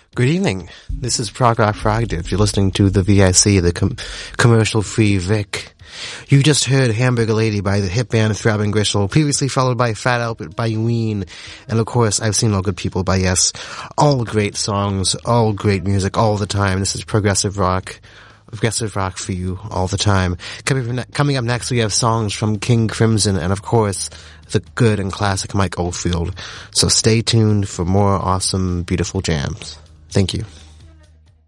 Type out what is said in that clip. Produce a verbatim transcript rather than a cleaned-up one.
Good evening. This is Prog Rock Friday. If you're listening to the V I C, the com- commercial-free Vic. You just heard Hamburger Lady by the hit band Throbbing Gristle, previously followed by Fat Albert by Ween, and of course, I've Seen All Good People by Yes. All great songs, all great music, all the time. This is progressive rock. Progressive rock for you all the time. Coming, coming up next, we have songs from King Crimson and, of course, the good and classic Mike Oldfield. So stay tuned for more awesome, beautiful jams. Thank you.